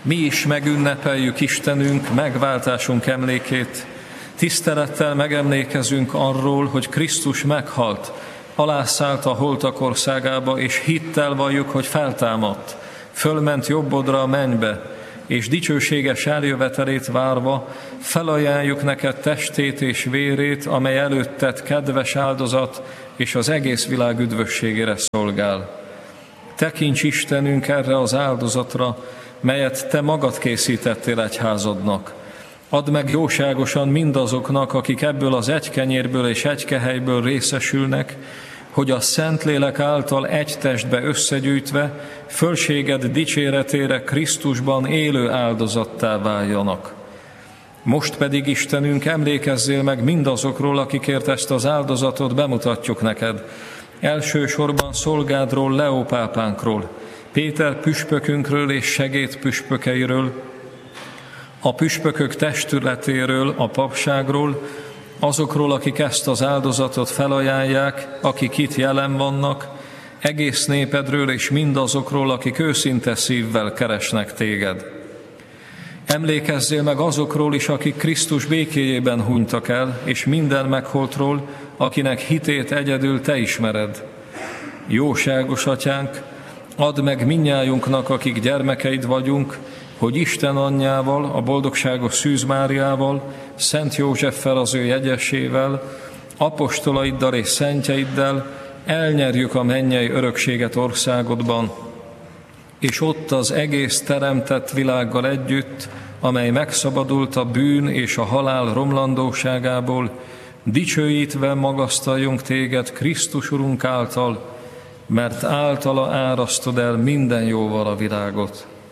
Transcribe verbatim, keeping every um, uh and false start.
Mi is megünnepeljük Istenünk, megváltásunk emlékét, tisztelettel megemlékezünk arról, hogy Krisztus meghalt, alászállt a holtak országába, és hittel valljuk, hogy feltámadt, fölment jobbodra a mennybe, és dicsőséges eljövetelét várva felajánljuk neked testét és vérét, amely előtted kedves áldozat, és az egész világ üdvösségére szolgál. Tekints Istenünk erre az áldozatra, melyet te magad készítettél egyházadnak. Add meg jóságosan mindazoknak, akik ebből az egy kenyérből és egy kehelyből részesülnek, hogy a Szentlélek által egy testbe összegyűjtve fölséged dicséretére Krisztusban élő áldozattá váljanak. Most pedig, Istenünk, emlékezzél meg mindazokról, akikért ezt az áldozatot bemutatjuk neked. Elsősorban szolgádról, Leó pápánkról, Péter püspökünkről és segédpüspökeiről, a püspökök testületéről, a papságról, azokról, akik ezt az áldozatot felajánlják, akik itt jelen vannak, egész népedről és mindazokról, akik őszinte szívvel keresnek téged. Emlékezzél meg azokról is, akik Krisztus békéjében hunytak el, és minden megholtról, akinek hitét egyedül te ismered. Jóságos Atyánk, add meg mindnyájunknak, akik gyermekeid vagyunk, hogy Isten anyjával, a boldogságos Szűz Máriával, Szent Józseffel, az ő jegyesével, apostolaiddal és szentjeiddel elnyerjük a mennyei örökséget országodban, és ott az egész teremtett világgal együtt, amely megszabadult a bűn és a halál romlandóságából, dicsőítve magasztaljunk téged Krisztus Urunk által, mert általa árasztod el minden jóval a világot.